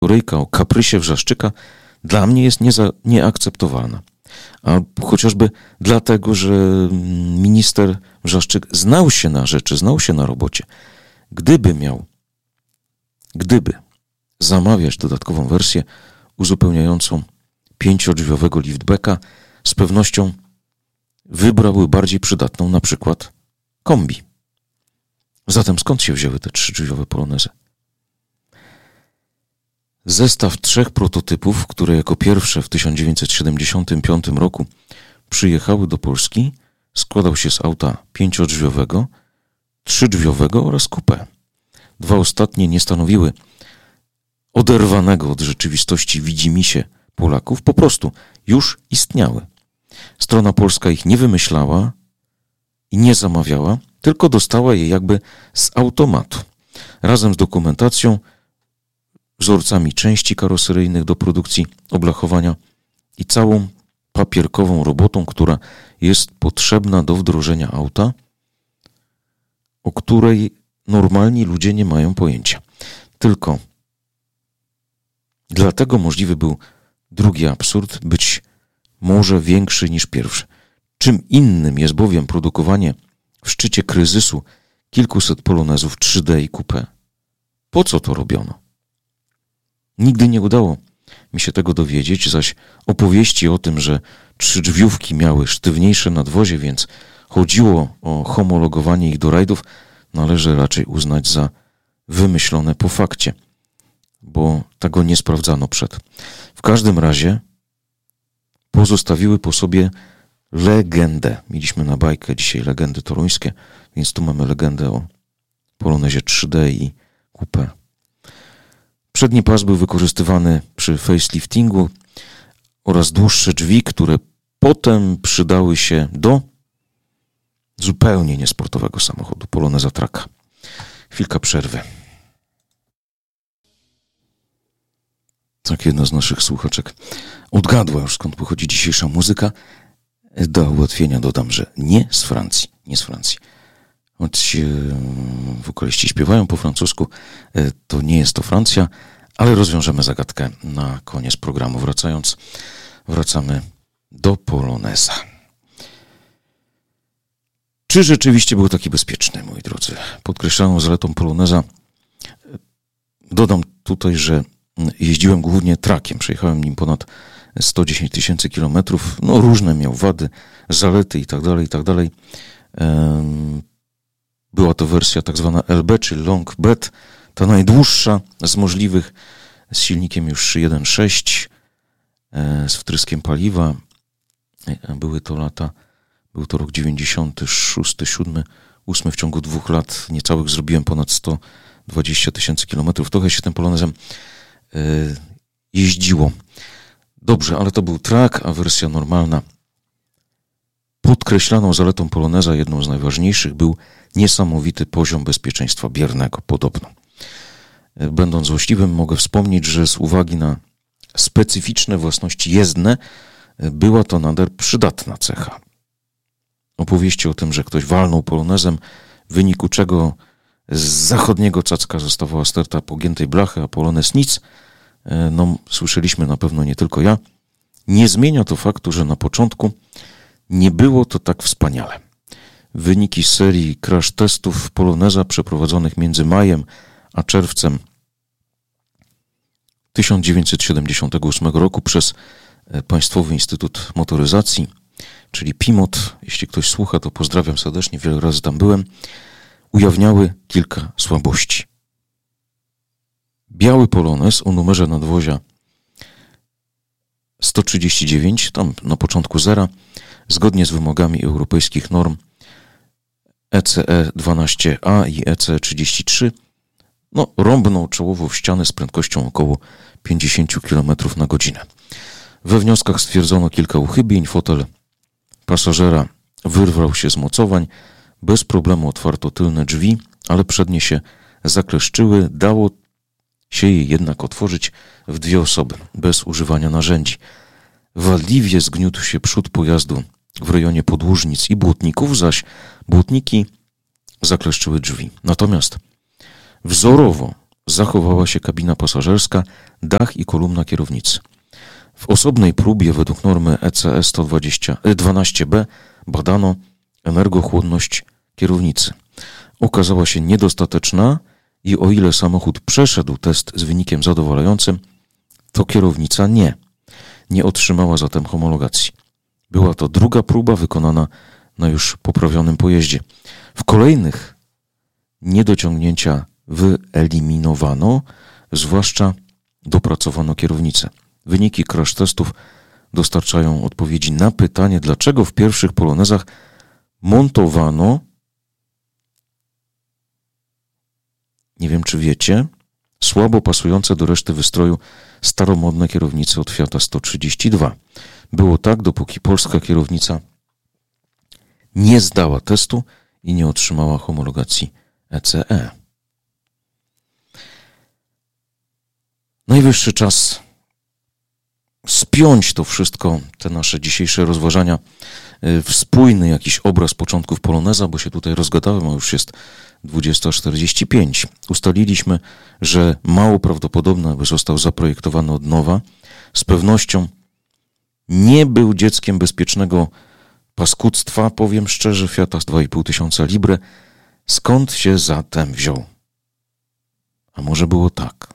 Ryjka o kaprysie Wrzaszczyka dla mnie jest nieakceptowalna. A chociażby dlatego, że minister Wrzaszczyk znał się na rzeczy, znał się na robocie. Gdyby zamawiać dodatkową wersję uzupełniającą 5-drzwiowego liftbacka, z pewnością wybrałby bardziej przydatną na przykład kombi. Zatem skąd się wzięły te 3-drzwiowe Polonezy? Zestaw 3 prototypów, które jako pierwsze w 1975 roku przyjechały do Polski, składał się z auta 5-drzwiowego, 3-drzwiowego oraz coupé. 2 ostatnie nie stanowiły oderwanego od rzeczywistości widzimisię Polaków, po prostu już istniały. Strona polska ich nie wymyślała i nie zamawiała, tylko dostała je jakby z automatu, razem z dokumentacją, wzorcami części karoseryjnych do produkcji oblachowania i całą papierkową robotą, która jest potrzebna do wdrożenia auta, o której normalni ludzie nie mają pojęcia. Tylko dlatego możliwy był drugi absurd, być może większy niż pierwszy. Czym innym jest bowiem produkowanie w szczycie kryzysu kilkuset polonezów 3D i coupé. Po co to robiono? Nigdy nie udało mi się tego dowiedzieć, zaś opowieści o tym, że 3-drzwiówki miały sztywniejsze nadwozie, więc chodziło o homologowanie ich do rajdów, należy raczej uznać za wymyślone po fakcie, bo tego nie sprawdzano przed. W każdym razie pozostawiły po sobie legendę. Mieliśmy na bajkę dzisiaj legendy toruńskie, więc tu mamy legendę o Polonezie 3D i coupé. Przedni pas był wykorzystywany przy faceliftingu oraz dłuższe drzwi, które potem przydały się do zupełnie niesportowego samochodu, Poloneza Traka. Chwilka przerwy. Tak, jedna z naszych słuchaczek odgadła już, skąd pochodzi dzisiejsza muzyka. Do ułatwienia dodam, że nie z Francji. Choć wokaliści śpiewają po francusku, to nie jest to Francja, ale rozwiążemy zagadkę na koniec programu. Wracamy do Poloneza. Czy rzeczywiście był taki bezpieczny, moi drodzy? Podkreślaną zaletą Poloneza, dodam tutaj, że jeździłem głównie trakiem, przejechałem nim ponad 110 000 kilometrów, no różne miał wady, zalety i tak dalej. Była to wersja tak zwana LB, czyli Long Bed, ta najdłuższa z możliwych, z silnikiem już 1.6, z wtryskiem paliwa. Był to rok 96, 7, 8, w ciągu 2 lat niecałych zrobiłem ponad 120 000 kilometrów. Trochę się tym Polonezem jeździło. Dobrze, ale to był track, a wersja normalna. Podkreślaną zaletą Poloneza, jedną z najważniejszych, był niesamowity poziom bezpieczeństwa biernego, podobno. Będąc złośliwym, mogę wspomnieć, że z uwagi na specyficzne własności jezdne, była to nader przydatna cecha. Opowieści o tym, że ktoś walnął Polonezem, w wyniku czego z zachodniego cacka zostawała sterta pogiętej blachy, a Polonez nic, no słyszeliśmy na pewno nie tylko ja. Nie zmienia to faktu, że na początku nie było to tak wspaniale. Wyniki serii crash testów Poloneza przeprowadzonych między majem a czerwcem 1978 roku przez Państwowy Instytut Motoryzacji, czyli PIMOT, jeśli ktoś słucha, to pozdrawiam serdecznie, wiele razy tam byłem, ujawniały kilka słabości. Biały Polonez o numerze nadwozia 139, tam na początku zera, zgodnie z wymogami europejskich norm ECE 12A i ECE 33, rąbnął czołowo w ścianę z prędkością około 50 km na godzinę. We wnioskach stwierdzono kilka uchybień, fotel pasażera wyrwał się z mocowań, bez problemu otwarto tylne drzwi, ale przednie się zakleszczyły, dało się je jednak otworzyć w 2 osoby, bez używania narzędzi. Wadliwie zgniótł się przód pojazdu w rejonie podłużnic i błotników, zaś błotniki zakleszczyły drzwi. Natomiast wzorowo zachowała się kabina pasażerska, dach i kolumna kierownicy. W osobnej próbie według normy ECE 12b badano energochłonność kierownicy. Okazała się niedostateczna i o ile samochód przeszedł test z wynikiem zadowalającym, to kierownica nie otrzymała zatem homologacji. Była to druga próba wykonana na już poprawionym pojeździe. W kolejnych niedociągnięcia wyeliminowano, zwłaszcza dopracowano kierownicę. Wyniki crash testów dostarczają odpowiedzi na pytanie, dlaczego w pierwszych polonezach montowano, nie wiem czy wiecie, słabo pasujące do reszty wystroju staromodne kierownice od Fiata 132. Było tak, dopóki polska kierownica nie zdała testu i nie otrzymała homologacji ECE. Najwyższy czas spiąć to wszystko, te nasze dzisiejsze rozważania, w spójny jakiś obraz początków poloneza, bo się tutaj rozgadałem, a już jest 20:45. Ustaliliśmy, że mało prawdopodobne, aby został zaprojektowany od nowa. Z pewnością nie był dzieckiem bezpiecznego paskudztwa, powiem szczerze, Fiata z 2500 Libre. Skąd się zatem wziął? A może było tak?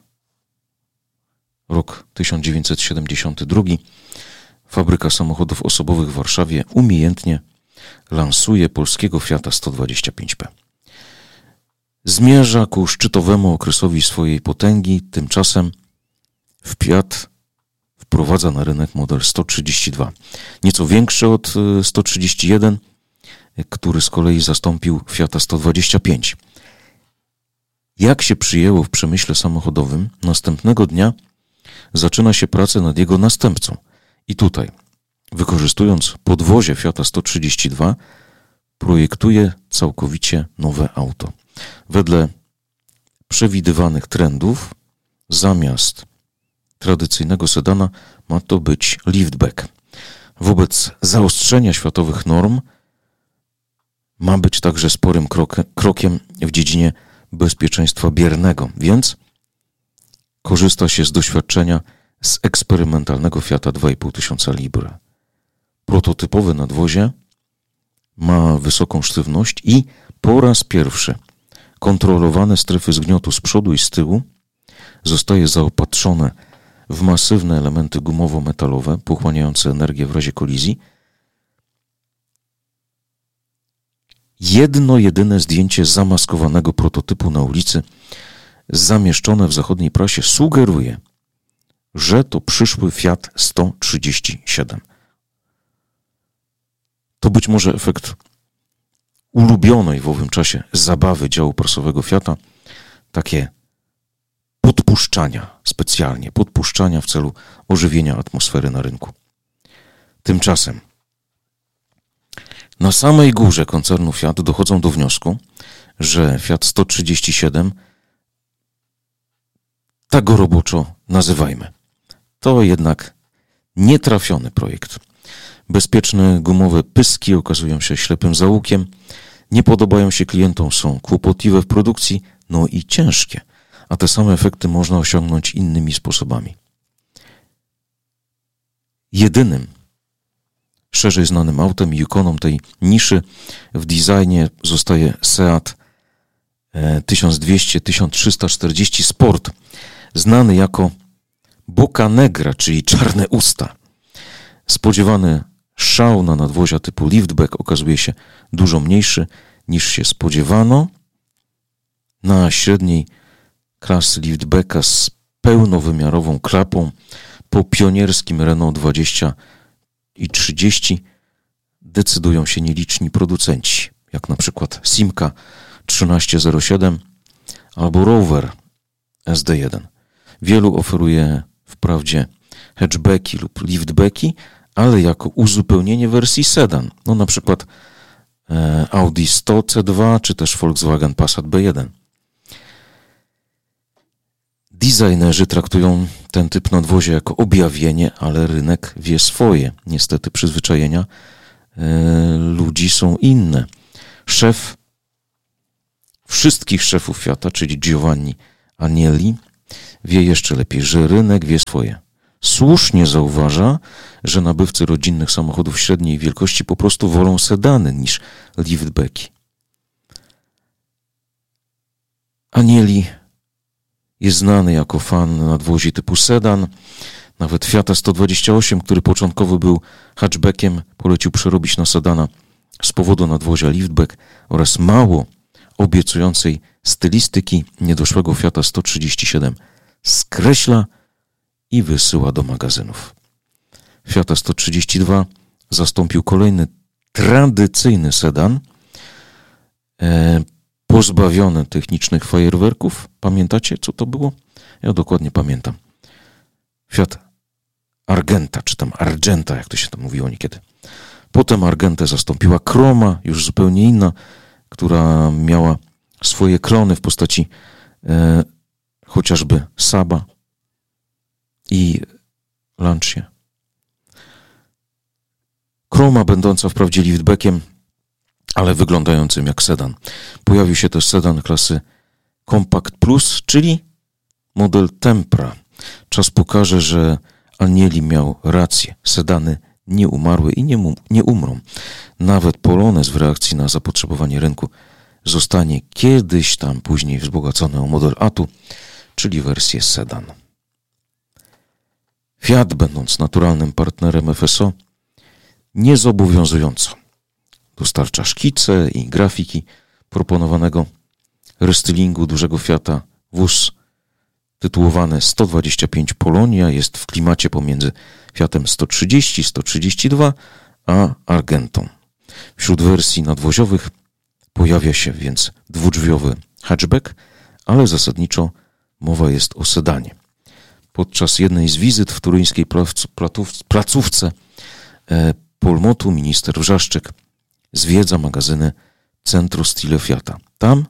Rok 1972. Fabryka samochodów osobowych w Warszawie umiejętnie lansuje polskiego Fiata 125P. Zmierza ku szczytowemu okresowi swojej potęgi, tymczasem Fiat wprowadza na rynek model 132. Nieco większy od 131, który z kolei zastąpił Fiata 125. Jak się przyjęło w przemyśle samochodowym, następnego dnia zaczyna się pracę nad jego następcą. I tutaj, wykorzystując podwozie Fiata 132, projektuje całkowicie nowe auto. Wedle przewidywanych trendów, zamiast tradycyjnego sedana ma to być liftback. Wobec zaostrzenia światowych norm ma być także sporym krokiem w dziedzinie bezpieczeństwa biernego, więc korzysta się z doświadczenia z eksperymentalnego Fiata 2500 Libre. Prototypowe nadwozie ma wysoką sztywność i po raz pierwszy kontrolowane strefy zgniotu z przodu i z tyłu zostaje zaopatrzone w masywne elementy gumowo-metalowe pochłaniające energię w razie kolizji. Jedno jedyne zdjęcie zamaskowanego prototypu na ulicy zamieszczone w zachodniej prasie sugeruje, że to przyszły Fiat 137. To być może efekt ulubionej w owym czasie zabawy działu prasowego Fiata, takie podpuszczania w celu ożywienia atmosfery na rynku. Tymczasem na samej górze koncernu Fiat dochodzą do wniosku, że Fiat 137, tak go roboczo nazywajmy, to jednak nietrafiony projekt. Bezpieczne gumowe pyski okazują się ślepym zaułkiem, nie podobają się klientom, są kłopotliwe w produkcji, no i ciężkie, a te same efekty można osiągnąć innymi sposobami. Jedynym szerzej znanym autem i ikoną tej niszy w designie zostaje Seat 1200-1340 Sport, znany jako Boca Negra, czyli czarne usta. Spodziewany szał na nadwozia typu liftback okazuje się dużo mniejszy niż się spodziewano. Na średniej klasy liftbacka z pełnowymiarową klapą po pionierskim Renault 20 i 30 decydują się nieliczni producenci, jak na przykład Simca 1307 albo Rover SD1. Wielu oferuje wprawdzie hatchbacki lub liftbacki, ale jako uzupełnienie wersji sedan. No na przykład Audi 100 C2 czy też Volkswagen Passat B1. Designerzy traktują ten typ nadwozia jako objawienie, ale rynek wie swoje. Niestety przyzwyczajenia ludzi są inne. Szef wszystkich szefów Fiata, czyli Giovanni Agnelli wie jeszcze lepiej, że rynek wie swoje. Słusznie zauważa, że nabywcy rodzinnych samochodów średniej wielkości po prostu wolą sedany niż liftbacki. Agnelli jest znany jako fan nadwozi typu sedan. Nawet Fiata 128, który początkowo był hatchbackiem, polecił przerobić na sedana z powodu nadwozia liftback oraz mało obiecującej stylistyki niedoszłego Fiata 137 skreśla i wysyła do magazynów. Fiata 132 zastąpił kolejny tradycyjny sedan, pozbawiony technicznych fajerwerków. Pamiętacie, co to było? Ja dokładnie pamiętam. Fiat Argenta, czy tam Argenta, jak to się tam mówiło niekiedy. Potem Argentę zastąpiła Kroma, już zupełnie inna, która miała swoje klony w postaci chociażby Saba i Lancia. Kroma będąca wprawdzie liftbackiem, ale wyglądającym jak sedan. Pojawił się też sedan klasy Compact Plus, czyli model Tempra. Czas pokaże, że Agnelli miał rację. Sedany nie umarły i nie umrą. Nawet Polonez w reakcji na zapotrzebowanie rynku zostanie kiedyś tam później wzbogacony o model Atu, czyli wersję sedan. Fiat, będąc naturalnym partnerem FSO, niezobowiązująco dostarcza szkice i grafiki proponowanego restylingu dużego Fiata. Wóz tytułowany 125 Polonia jest w klimacie pomiędzy Fiatem 130, 132 a Argentą. Wśród wersji nadwoziowych pojawia się więc dwudrzwiowy hatchback, ale zasadniczo mowa jest o sedanie. Podczas jednej z wizyt w turyńskiej placówce Polmotu minister Wrzaszczyk zwiedza magazyny Centro Stile Fiata. Tam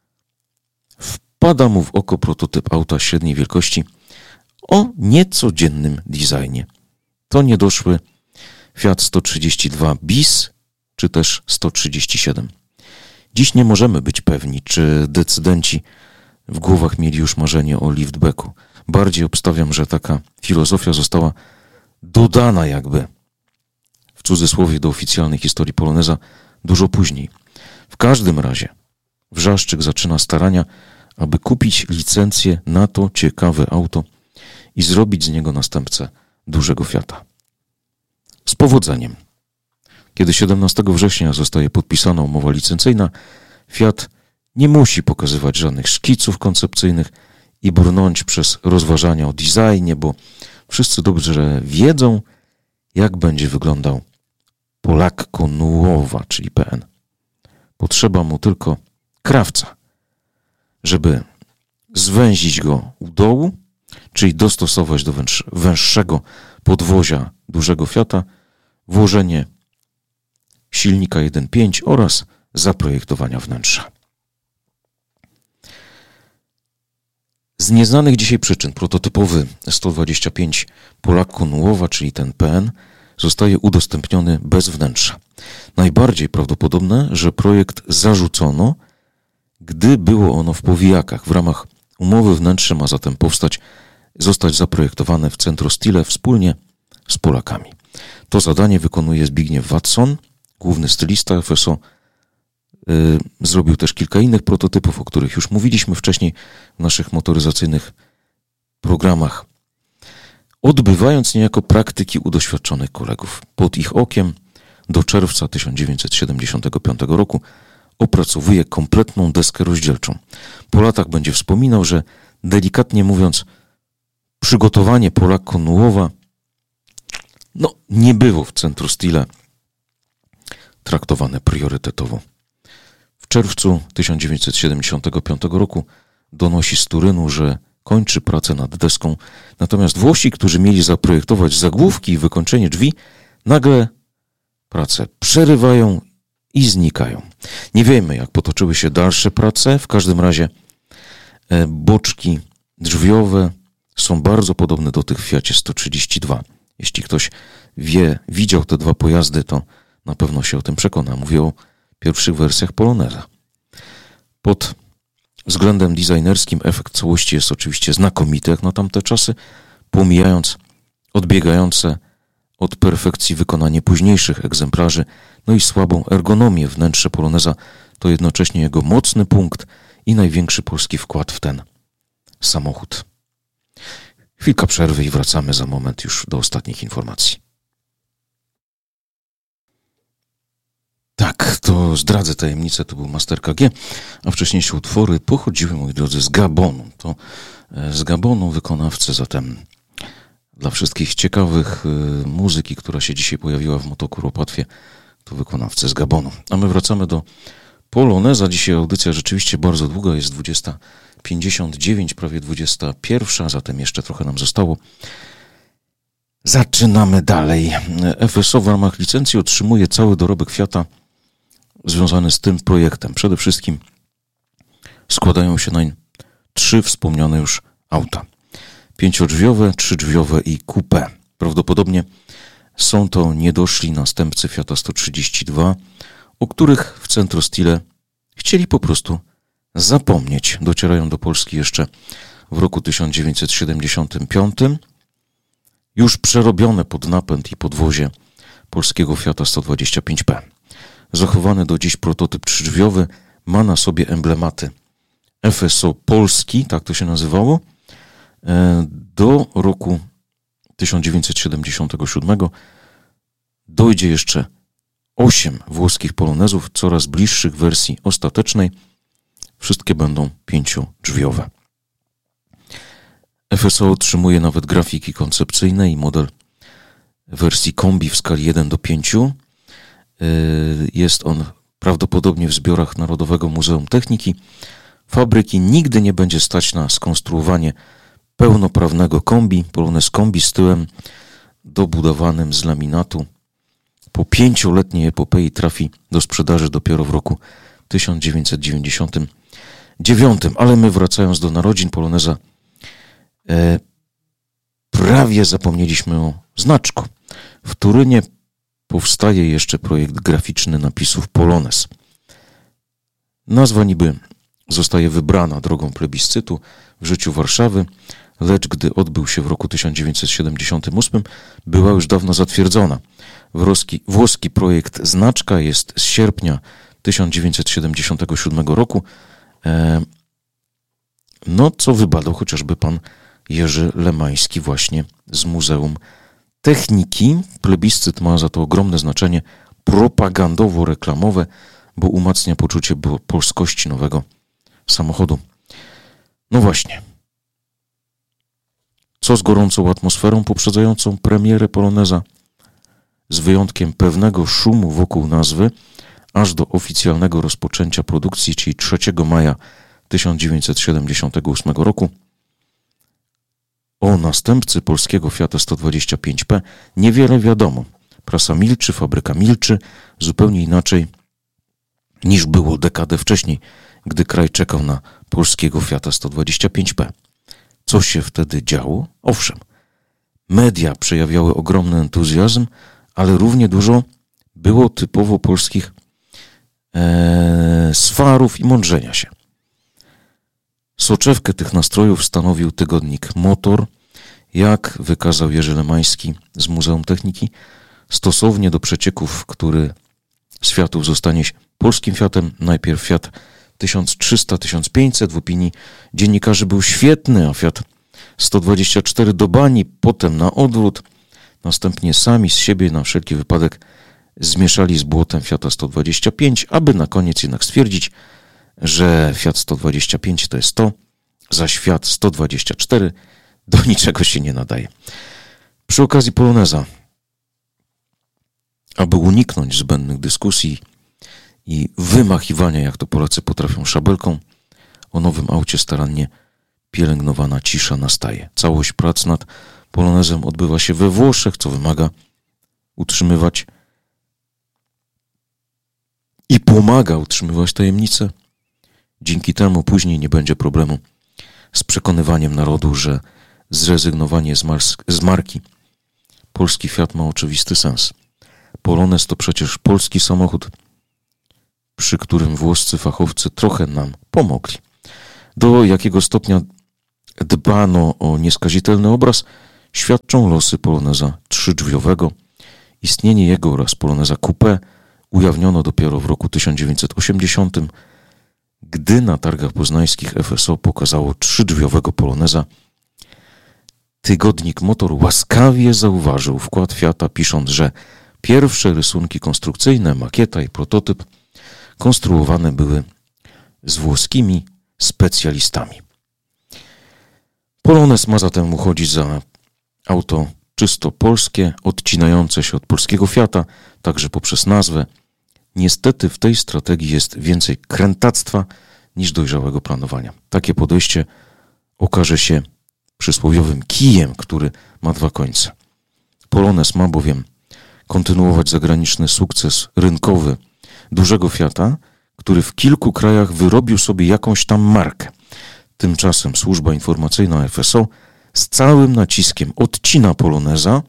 wpada mu w oko prototyp auta średniej wielkości o niecodziennym designie. To niedoszły Fiat 132 bis czy też 137. Dziś nie możemy być pewni, czy decydenci w głowach mieli już marzenie o liftbacku. Bardziej obstawiam, że taka filozofia została dodana jakby w cudzysłowie do oficjalnej historii Poloneza dużo później. W każdym razie Wrzaszczyk zaczyna starania, aby kupić licencję na to ciekawe auto i zrobić z niego następcę dużego Fiata. Z powodzeniem. Kiedy 17 września zostaje podpisana umowa licencyjna, Fiat nie musi pokazywać żadnych szkiców koncepcyjnych i brnąć przez rozważania o designie, bo wszyscy dobrze wiedzą, jak będzie wyglądał Polakko Nuowa, czyli PN. Potrzeba mu tylko krawca, żeby zwęzić go u dołu, czyli dostosować do węższego podwozia dużego Fiata, włożenie silnika 1.5 oraz zaprojektowania wnętrza. Z nieznanych dzisiaj przyczyn prototypowy 125 Polakko Nuowa, czyli ten PN, zostaje udostępniony bez wnętrza. Najbardziej prawdopodobne, że projekt zarzucono, gdy było ono w powijakach. W ramach umowy wnętrze ma zatem zostać zaprojektowane w Centro Stile wspólnie z Polakami. To zadanie wykonuje Zbigniew Watson, główny stylista FSO. Zrobił też kilka innych prototypów, o których już mówiliśmy wcześniej w naszych motoryzacyjnych programach, odbywając niejako praktyki u doświadczonych kolegów. Pod ich okiem do czerwca 1975 roku opracowuje kompletną deskę rozdzielczą. Po latach będzie wspominał, że delikatnie mówiąc, przygotowanie Polakko Nuowa nie było w Centro Stile traktowane priorytetowo. W czerwcu 1975 roku donosi z Turynu, że kończy pracę nad deską, natomiast Włosi, którzy mieli zaprojektować zagłówki i wykończenie drzwi, nagle pracę przerywają i znikają. Nie wiemy, jak potoczyły się dalsze prace, w każdym razie boczki drzwiowe są bardzo podobne do tych w Fiacie 132. Jeśli ktoś widział te dwa pojazdy, to na pewno się o tym przekona. Mówię o pierwszych wersjach Poloneza. Pod względem designerskim efekt całości jest oczywiście znakomity jak na tamte czasy, pomijając odbiegające od perfekcji wykonanie późniejszych egzemplarzy, no i słabą ergonomię. Wnętrze Poloneza to jednocześnie jego mocny punkt i największy polski wkład w ten samochód. Chwilka przerwy i wracamy za moment już do ostatnich informacji. Tak, to zdradzę tajemnicę, to był Master KG, a wcześniejsze utwory pochodziły, moi drodzy, z Gabonu. To z Gabonu wykonawcy, zatem dla wszystkich ciekawych muzyki, która się dzisiaj pojawiła w Motokuropatwie, to wykonawcy z Gabonu. A my wracamy do Poloneza. Dzisiaj audycja rzeczywiście bardzo długa, jest 20:59, prawie 21, zatem jeszcze trochę nam zostało. Zaczynamy dalej. FSO w ramach licencji otrzymuje cały dorobek Fiata związany z tym projektem. Przede wszystkim składają się nań 3 wspomniane już auta. 5-drzwiowe, 3-drzwiowe i coupé. Prawdopodobnie są to niedoszli następcy Fiata 132, o których w Centro Stile chcieli po prostu zapomnieć. Docierają do Polski jeszcze w roku 1975, już przerobione pod napęd i podwozie polskiego Fiata 125P. Zachowany do dziś prototyp 3-drzwiowy ma na sobie emblematy FSO Polski, tak to się nazywało. Do roku 1977 dojdzie jeszcze 8 włoskich polonezów, coraz bliższych wersji ostatecznej. Wszystkie będą 5-drzwiowe. FSO otrzymuje nawet grafiki koncepcyjne i model wersji kombi w skali 1:5. Jest on prawdopodobnie w zbiorach Narodowego Muzeum Techniki. Fabryki nigdy nie będzie stać na skonstruowanie pełnoprawnego kombi. Polonez kombi z tyłem dobudowanym z laminatu po 5-letniej epopei trafi do sprzedaży dopiero w roku 1999. Ale my, wracając do narodzin Poloneza, prawie zapomnieliśmy o znaczku. W Turynie powstaje jeszcze projekt graficzny napisów Polonez. Nazwa niby zostaje wybrana drogą plebiscytu w życiu Warszawy, lecz gdy odbył się w roku 1978, była już dawno zatwierdzona. Włoski projekt znaczka jest z sierpnia 1977 roku, co wybadał chociażby pan Jerzy Lemański właśnie z Muzeum Techniki. Plebiscyt ma za to ogromne znaczenie propagandowo-reklamowe, bo umacnia poczucie polskości nowego samochodu. No właśnie. Co z gorącą atmosferą poprzedzającą premierę Poloneza? Z wyjątkiem pewnego szumu wokół nazwy, aż do oficjalnego rozpoczęcia produkcji, czyli 3 maja 1978 roku, o następcy polskiego Fiata 125P niewiele wiadomo. Prasa milczy, fabryka milczy, zupełnie inaczej niż było dekadę wcześniej, gdy kraj czekał na polskiego Fiata 125P. Co się wtedy działo? Owszem, media przejawiały ogromny entuzjazm, ale równie dużo było typowo polskich swarów i mądrzenia się. Soczewkę tych nastrojów stanowił tygodnik Motor, jak wykazał Jerzy Lemański z Muzeum Techniki, stosownie do przecieków, który z Fiatów zostanie polskim Fiatem. Najpierw Fiat 1300-1500 w opinii dziennikarzy był świetny, a Fiat 124 do bani, potem na odwrót. Następnie sami z siebie na wszelki wypadek zmieszali z błotem Fiata 125, aby na koniec jednak stwierdzić, że Fiat 125 to jest to, zaś Fiat 124 do niczego się nie nadaje. Przy okazji Poloneza, aby uniknąć zbędnych dyskusji i wymachiwania, jak to Polacy potrafią, szabelką, o nowym aucie starannie pielęgnowana cisza nastaje. Całość prac nad Polonezem odbywa się we Włoszech, co wymaga utrzymywać i pomaga utrzymywać tajemnicę. Dzięki temu później nie będzie problemu z przekonywaniem narodu, że zrezygnowanie z marki polski Fiat ma oczywisty sens. Polonez to przecież polski samochód, przy którym włoscy fachowcy trochę nam pomogli. Do jakiego stopnia dbano o nieskazitelny obraz, świadczą losy poloneza trzydrzwiowego. Istnienie jego oraz poloneza coupé ujawniono dopiero w roku 1980, gdy na targach poznańskich FSO pokazało trzydrzwiowego poloneza. Tygodnik Motor łaskawie zauważył wkład Fiata, pisząc, że pierwsze rysunki konstrukcyjne, makieta i prototyp konstruowane były z włoskimi specjalistami. Polonez ma zatem uchodzić za auto czysto polskie, odcinające się od polskiego Fiata, także poprzez nazwę. Niestety w tej strategii jest więcej krętactwa niż dojrzałego planowania. Takie podejście okaże się przysłowiowym kijem, który ma dwa końce. Polonez ma bowiem kontynuować zagraniczny sukces rynkowy dużego Fiata, który w kilku krajach wyrobił sobie jakąś tam markę. Tymczasem służba informacyjna FSO z całym naciskiem odcina poloneza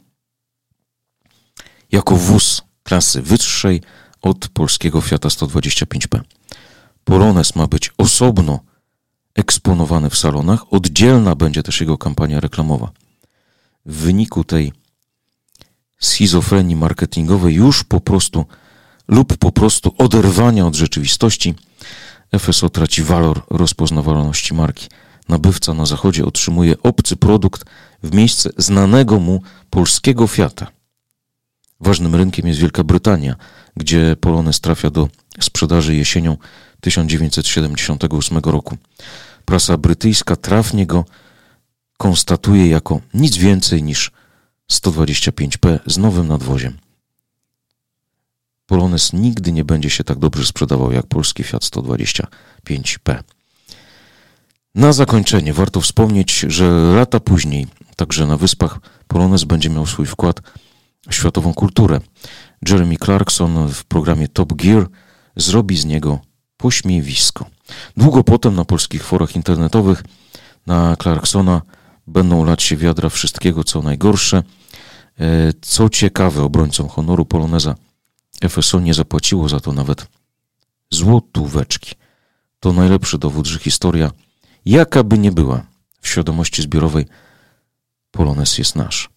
jako wóz klasy wyższej od polskiego Fiata 125P. Polonez ma być osobno eksponowany w salonach, oddzielna będzie też jego kampania reklamowa. W wyniku tej schizofrenii marketingowej już po prostu oderwania od rzeczywistości FSO traci walor rozpoznawalności marki. Nabywca na zachodzie otrzymuje obcy produkt w miejsce znanego mu polskiego Fiata. Ważnym rynkiem jest Wielka Brytania, gdzie Polonez trafia do sprzedaży jesienią 1978 roku. Prasa brytyjska trafnie go konstatuje jako nic więcej niż 125P z nowym nadwoziem. Polonez nigdy nie będzie się tak dobrze sprzedawał jak polski Fiat 125P. Na zakończenie warto wspomnieć, że lata później, także na Wyspach, Polonez będzie miał swój wkład w światową kulturę. Jeremy Clarkson w programie Top Gear zrobi z niego pośmiewisko. Długo potem na polskich forach internetowych na Clarksona będą lać się wiadra wszystkiego, co najgorsze. Co ciekawe, obrońcom honoru Poloneza FSO nie zapłaciło za to nawet złotóweczki. To najlepszy dowód, że historia, jaka by nie była, w świadomości zbiorowej Polonez jest nasz.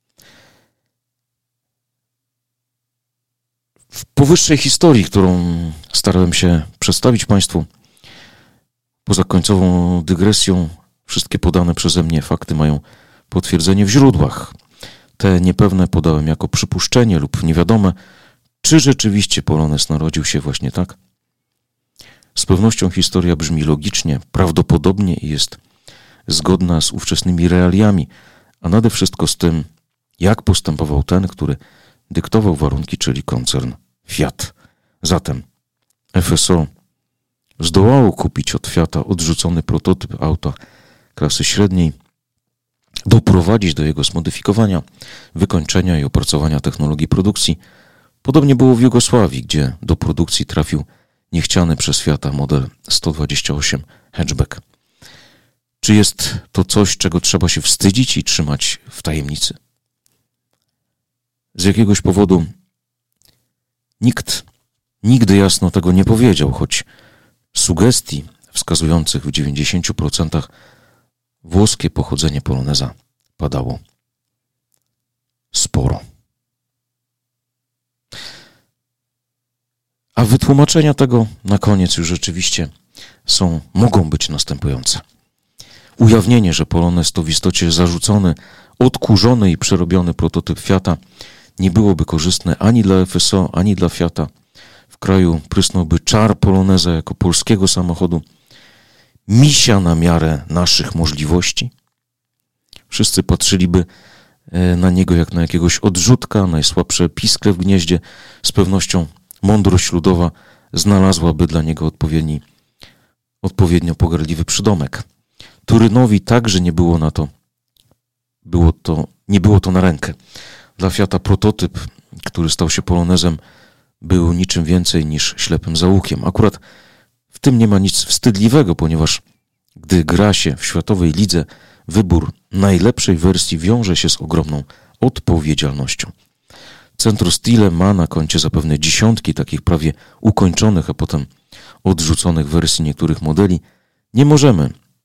W powyższej historii, którą starałem się przedstawić Państwu, poza końcową dygresją, wszystkie podane przeze mnie fakty mają potwierdzenie w źródłach. Te niepewne podałem jako przypuszczenie lub niewiadome, czy rzeczywiście Polonez narodził się właśnie tak. Z pewnością historia brzmi logicznie, prawdopodobnie i jest zgodna z ówczesnymi realiami, a nade wszystko z tym, jak postępował ten, który dyktował warunki, czyli koncern Fiat. Zatem FSO zdołało kupić od Fiata odrzucony prototyp auta klasy średniej, doprowadzić do jego zmodyfikowania, wykończenia i opracowania technologii produkcji. Podobnie było w Jugosławii, gdzie do produkcji trafił niechciany przez Fiata model 128 hatchback. Czy jest to coś, czego trzeba się wstydzić i trzymać w tajemnicy? Z jakiegoś powodu nikt nigdy jasno tego nie powiedział, choć sugestii wskazujących w 90% włoskie pochodzenie Poloneza padało sporo. A wytłumaczenia tego na koniec już rzeczywiście mogą być następujące. Ujawnienie, że Polonez to w istocie zarzucony, odkurzony i przerobiony prototyp Fiata nie byłoby korzystne ani dla FSO, ani dla Fiata. W kraju prysnąłby czar Poloneza jako polskiego samochodu, misia na miarę naszych możliwości. Wszyscy patrzyliby na niego jak na jakiegoś odrzutka, najsłabsze piskle w gnieździe. Z pewnością mądrość ludowa znalazłaby dla niego odpowiednio pogardliwy przydomek. Turynowi także nie było to na rękę. Dla Fiata prototyp, który stał się Polonezem, był niczym więcej niż ślepym zaułkiem. Akurat w tym nie ma nic wstydliwego, ponieważ gdy gra się w światowej lidze, wybór najlepszej wersji wiąże się z ogromną odpowiedzialnością. Centro Stile ma na koncie zapewne dziesiątki takich prawie ukończonych, a potem odrzuconych wersji niektórych modeli. Nie możemy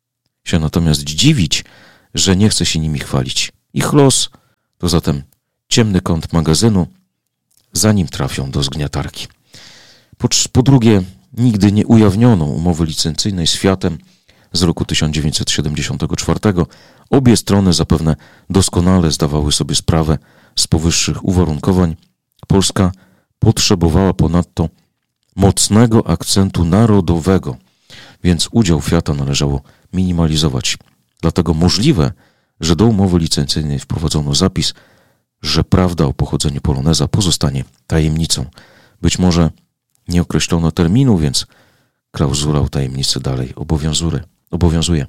się natomiast dziwić, że nie chce się nimi chwalić. Ich los to zatem ciemny kąt magazynu, zanim trafią do zgniatarki. Po drugie, nigdy nie ujawniono umowy licencyjnej z Fiatem z roku 1974. Obie strony zapewne doskonale zdawały sobie sprawę z powyższych uwarunkowań. Polska potrzebowała ponadto mocnego akcentu narodowego, więc udział Fiata należało minimalizować. Dlatego możliwe, że do umowy licencyjnej wprowadzono zapis, że prawda o pochodzeniu Poloneza pozostanie tajemnicą. Być może nie określono terminu, więc klauzula o tajemnicy dalej obowiązuje.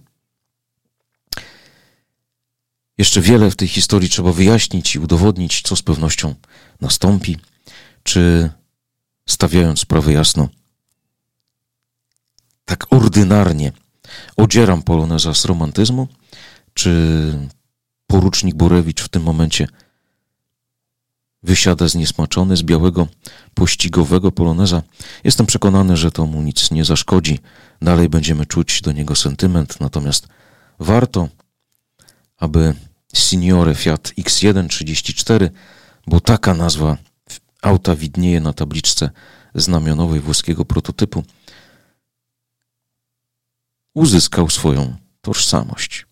Jeszcze wiele w tej historii trzeba wyjaśnić i udowodnić, co z pewnością nastąpi, czy stawiając sprawę jasno, tak ordynarnie odzieram Poloneza z romantyzmu, czy porucznik Borewicz w tym momencie wysiada zniesmaczony z białego pościgowego Poloneza. Jestem przekonany, że to mu nic nie zaszkodzi. Dalej będziemy czuć do niego sentyment, natomiast warto, aby Signore Fiat X1-34, bo taka nazwa auta widnieje na tabliczce znamionowej włoskiego prototypu, uzyskał swoją tożsamość.